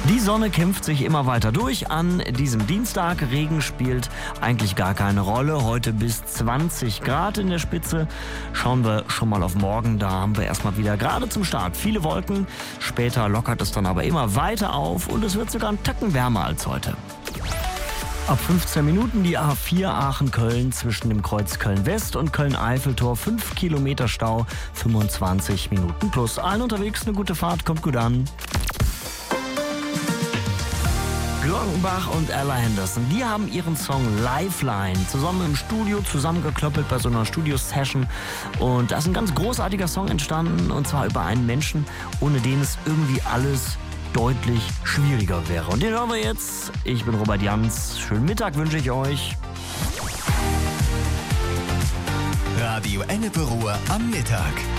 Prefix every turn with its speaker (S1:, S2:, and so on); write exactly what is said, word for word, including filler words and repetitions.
S1: Die Sonne kämpft sich immer weiter durch an diesem Dienstag. Regen spielt eigentlich gar keine Rolle. Heute bis zwanzig Grad in der Spitze. Schauen wir schon mal auf morgen. Da haben wir erstmal wieder gerade zum Start viele Wolken. Später lockert es dann aber immer weiter auf und es wird sogar einen Tacken wärmer als heute. Ab fünfzehn Minuten die A vier Aachen-Köln zwischen dem Kreuz Köln-West und Köln-Eiffeltor. fünf Kilometer Stau, fünfundzwanzig Minuten plus. Allen unterwegs eine gute Fahrt, kommt gut an. Glockenbach und Ella Henderson, die haben ihren Song Lifeline zusammen im Studio zusammengeklöppelt bei so einer Studio-Session. Und da ist ein ganz großartiger Song entstanden, und zwar über einen Menschen, ohne den es irgendwie alles deutlich schwieriger wäre. Und den hören wir jetzt. Ich bin Robert Jans. Schönen Mittag wünsche ich euch.
S2: Radio Ennepe Ruhr am Mittag.